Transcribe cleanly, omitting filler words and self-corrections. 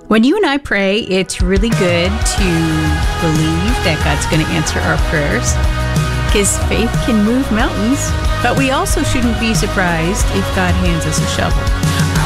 When you and I pray, it's really good to believe that God's going to answer our prayers, because faith can move mountains. But we also shouldn't be surprised if God hands us a shovel.